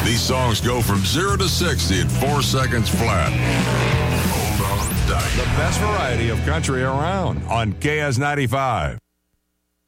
These songs go from 0 to 60 in 4 seconds flat. Hold on tight. The best variety of country around on KS95.